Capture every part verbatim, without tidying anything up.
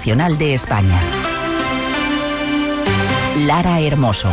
Nacional de España. Lara Hermoso.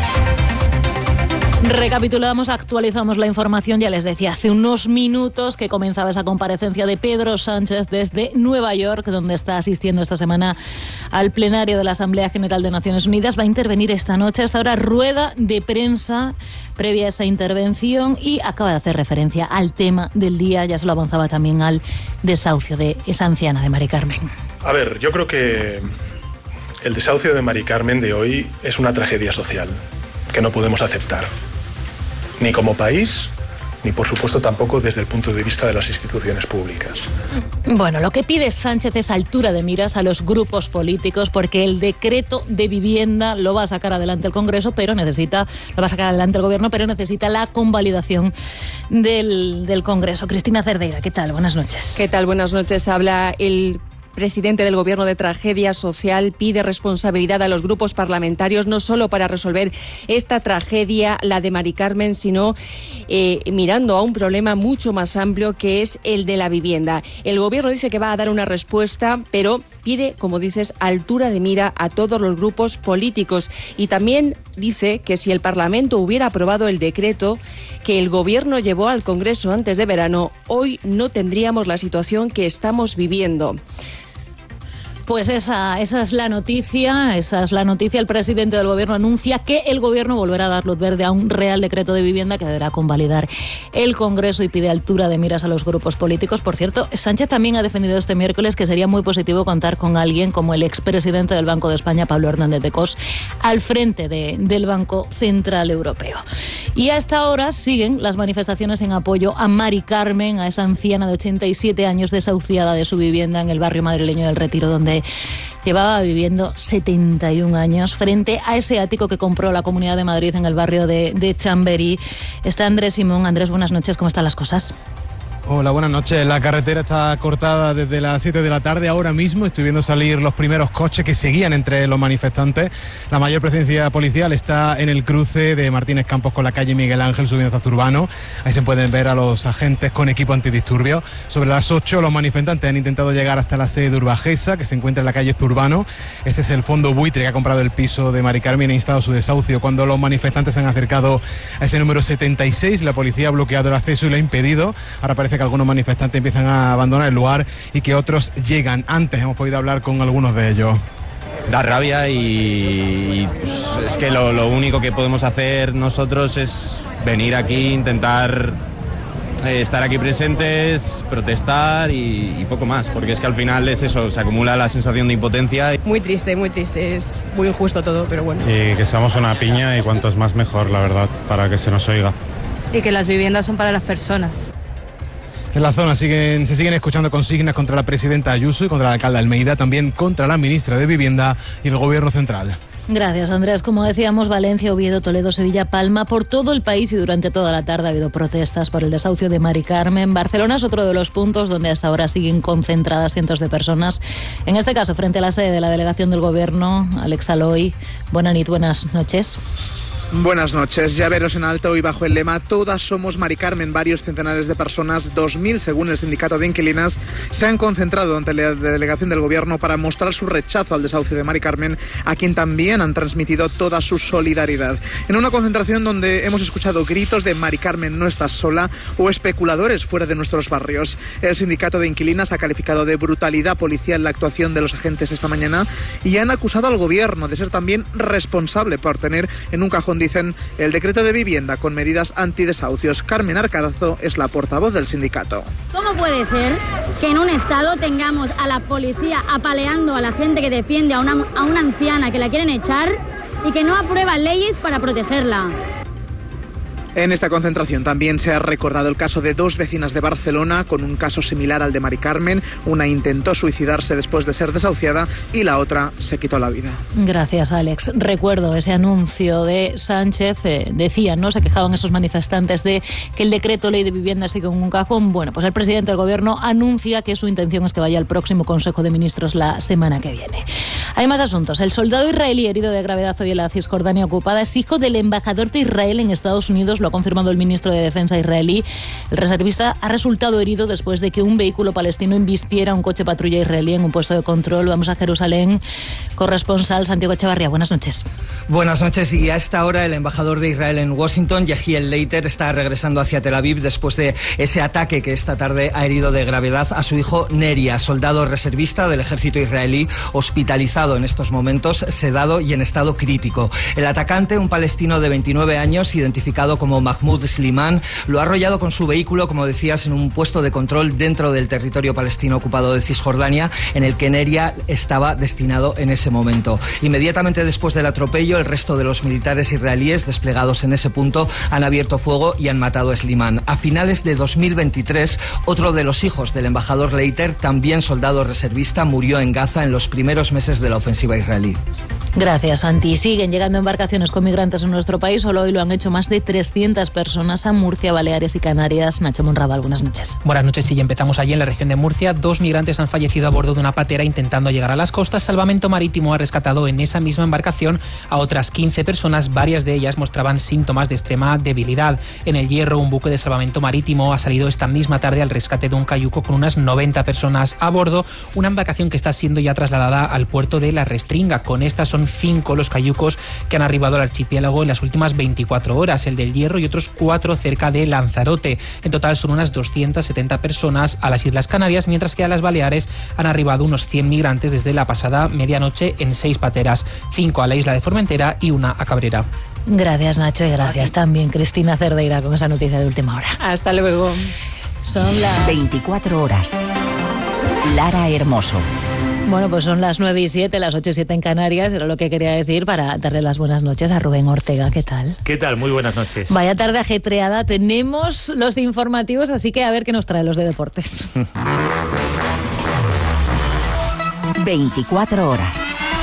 Recapitulamos, actualizamos la información. Ya les decía hace unos minutos que comenzaba esa comparecencia de Pedro Sánchez desde Nueva York, donde está asistiendo esta semana al plenario de la Asamblea General de Naciones Unidas. Va a intervenir esta noche, hasta ahora rueda de prensa previa a esa intervención, y acaba de hacer referencia al tema del día. Ya se lo avanzaba también al desahucio de esa anciana, de Mari Carmen. A ver, yo creo que el desahucio de Mari Carmen de hoy es una tragedia social que no podemos aceptar, ni como país, ni por supuesto tampoco desde el punto de vista de las instituciones públicas. Bueno, lo que pide Sánchez es altura de miras a los grupos políticos, porque el decreto de vivienda lo va a sacar adelante el Congreso, pero necesita, lo va a sacar adelante el Gobierno, pero necesita la convalidación del, del Congreso. Cristina Cerdeira, ¿qué tal? Buenas noches. ¿Qué tal? Buenas noches. Habla el presidente del Gobierno de tragedia social, pide responsabilidad a los grupos parlamentarios, no solo para resolver esta tragedia, la de Mari Carmen, sino eh, mirando a un problema mucho más amplio, que es el de la vivienda. El Gobierno dice que va a dar una respuesta, pero pide, como dices, altura de mira a todos los grupos políticos, y también dice que si el Parlamento hubiera aprobado el decreto que el Gobierno llevó al Congreso antes de verano, hoy no tendríamos la situación que estamos viviendo. Pues esa, esa es la noticia, esa es la noticia. El presidente del Gobierno anuncia que el Gobierno volverá a dar luz verde a un Real Decreto de Vivienda que deberá convalidar el Congreso, y pide altura de miras a los grupos políticos. Por cierto, Sánchez también ha defendido este miércoles que sería muy positivo contar con alguien como el expresidente del Banco de España, Pablo Hernández de Cos, al frente de, del Banco Central Europeo. Y a esta hora siguen las manifestaciones en apoyo a Mari Carmen, a esa anciana de ochenta y siete años desahuciada de su vivienda en el barrio madrileño del Retiro, donde llevaba viviendo setenta y un años, frente a ese ático que compró la Comunidad de Madrid en el barrio de, de Chamberí. Está Andrés Simón. Andrés, buenas noches, ¿cómo están las cosas? Hola, buenas noches. La carretera está cortada desde las siete de la tarde. Ahora mismo estoy viendo salir los primeros coches que seguían entre los manifestantes. La mayor presencia policial está en el cruce de Martínez Campos con la calle Miguel Ángel, subiendo hacia Zurbano. Ahí se pueden ver a los agentes con equipo antidisturbios. Sobre las ocho, los manifestantes han intentado llegar hasta la sede de Urbajesa, que se encuentra en la calle Zurbano. Este es el fondo buitre que ha comprado el piso de Mari Carmen e ha instado su desahucio. Cuando los manifestantes se han acercado a ese número setenta y seis, la policía ha bloqueado el acceso y lo ha impedido. Ahora parece que algunos manifestantes empiezan a abandonar el lugar y que otros llegan. Antes hemos podido hablar con algunos de ellos. Da rabia y, y pues, es que lo, lo único que podemos hacer nosotros es venir aquí, intentar eh, estar aquí presentes, protestar y, y poco más, porque es que al final es eso, se acumula la sensación de impotencia. Muy triste, muy triste, es muy injusto todo, pero bueno. Y que seamos una piña y cuantos más mejor, la verdad, para que se nos oiga. Y que las viviendas son para las personas. En la zona siguen, se siguen escuchando consignas contra la presidenta Ayuso y contra el alcalde Almeida, también contra la ministra de Vivienda y el Gobierno central. Gracias, Andrés. Como decíamos, Valencia, Oviedo, Toledo, Sevilla, Palma, por todo el país y durante toda la tarde ha habido protestas por el desahucio de Mari Carmen. Barcelona es otro de los puntos donde hasta ahora siguen concentradas cientos de personas. En este caso, frente a la sede de la delegación del Gobierno, Alex Aloy. Buenas noches, buenas noches. Buenas noches. Llaveros en alto y bajo el lema "Todas somos Mari Carmen", varios centenares de personas, dos mil según el sindicato de inquilinas, se han concentrado ante la delegación del Gobierno para mostrar su rechazo al desahucio de Mari Carmen, a quien también han transmitido toda su solidaridad. En una concentración donde hemos escuchado gritos de "Mari Carmen, no estás sola" o especuladores fuera de nuestros barrios. El sindicato de inquilinas ha calificado de brutalidad policial la actuación de los agentes esta mañana y han acusado al Gobierno de ser también responsable por tener en un cajón, dicen, el decreto de vivienda con medidas antidesahucios. Carmen Arcadazo es la portavoz del sindicato. ¿Cómo puede ser que en un estado tengamos a la policía apaleando a la gente que defiende a una, a una anciana que la quieren echar y que no aprueba leyes para protegerla? En esta concentración también se ha recordado el caso de dos vecinas de Barcelona con un caso similar al de Mari Carmen. Una intentó suicidarse después de ser desahuciada y la otra se quitó la vida. Gracias, Alex. Recuerdo ese anuncio de Sánchez. Eh, decían, ¿no? Se quejaban esos manifestantes de que el decreto ley de vivienda sigue en un cajón. Bueno, pues el presidente del Gobierno anuncia que su intención es que vaya al próximo Consejo de Ministros la semana que viene. Hay más asuntos. El soldado israelí herido de gravedad hoy en la Cisjordania ocupada es hijo del embajador de Israel en Estados Unidos, lo ha confirmado el ministro de Defensa israelí. El reservista ha resultado herido después de que un vehículo palestino embistiera un coche patrulla israelí en un puesto de control. Vamos a Jerusalén. Corresponsal Santiago Echevarría, buenas noches. Buenas noches, y a esta hora el embajador de Israel en Washington, Yehiel Leiter, está regresando hacia Tel Aviv después de ese ataque que esta tarde ha herido de gravedad a su hijo Neria, soldado reservista del ejército israelí, hospitalizado en estos momentos, sedado y en estado crítico. El atacante, un palestino de veintinueve años, identificado como Mahmoud Slimán, lo ha arrollado con su vehículo, como decías, en un puesto de control dentro del territorio palestino ocupado de Cisjordania, en el que Neria estaba destinado en ese momento. Inmediatamente después del atropello, el resto de los militares israelíes desplegados en ese punto han abierto fuego y han matado a Slimán. A finales de dos mil veintitrés, otro de los hijos del embajador Leiter, también soldado reservista, murió en Gaza en los primeros meses de la ofensiva israelí. Gracias, Santi. Siguen llegando embarcaciones con migrantes en nuestro país. Solo hoy lo han hecho más de trescientas personas a Murcia, Baleares y Canarias. Nacho Monrabal, buenas noches. Buenas noches, y empezamos allí en la región de Murcia. Dos migrantes han fallecido a bordo de una patera intentando llegar a las costas. Salvamento Marítimo ha rescatado en esa misma embarcación a otras quince personas. Varias de ellas mostraban síntomas de extrema debilidad. En El Hierro, un buque de salvamento marítimo ha salido esta misma tarde al rescate de un cayuco con unas noventa personas a bordo. Una embarcación que está siendo ya trasladada al puerto de La Restringa. Con estas son cinco los cayucos que han arribado al archipiélago en las últimas veinticuatro horas, el del Hierro y otros cuatro cerca de Lanzarote. En total son unas doscientas setenta personas a las Islas Canarias, mientras que a las Baleares han arribado unos cien migrantes desde la pasada medianoche en seis pateras, cinco a la isla de Formentera y una a Cabrera. Gracias, Nacho, y gracias también Cristina Cerdeira con esa noticia de última hora. Hasta luego. Son las veinticuatro horas. Lara Hermoso. Bueno, pues son las nueve y siete, las ocho y siete en Canarias. Era lo que quería decir para darle las buenas noches a Rubén Ortega. ¿Qué tal? ¿Qué tal? Muy buenas noches. Vaya tarde ajetreada. Tenemos los informativos, así que a ver qué nos trae los de deportes. veinticuatro horas.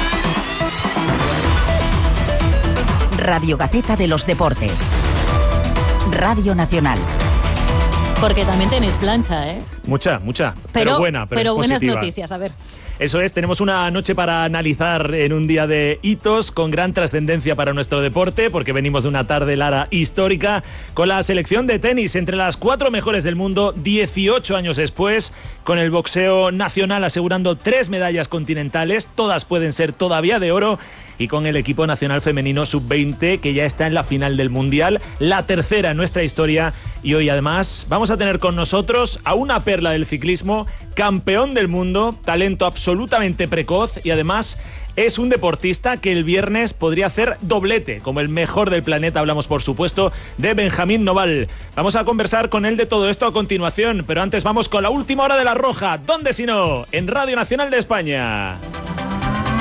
Radio Gaceta de los Deportes. Radio Nacional. Porque también tenéis plancha, ¿eh? Mucha, mucha. Pero, pero buena, pero, pero buenas positiva. Noticias, a ver. Eso es, tenemos una noche para analizar en un día de hitos con gran trascendencia para nuestro deporte, porque venimos de una tarde, Lara, histórica, con la selección de tenis entre las cuatro mejores del mundo, dieciocho años después, con el boxeo nacional asegurando tres medallas continentales, todas pueden ser todavía de oro, y con el equipo nacional femenino sub veinte, que ya está en la final del Mundial, la tercera en nuestra historia, y hoy además vamos a tener con nosotros a una perla del ciclismo, campeón del mundo, talento absolutamente precoz, y además es un deportista que el viernes podría hacer doblete, como el mejor del planeta. Hablamos, por supuesto, de Benjamín Noval. Vamos a conversar con él de todo esto a continuación, pero antes vamos con la última hora de La Roja. ¿Dónde si no? En Radio Nacional de España.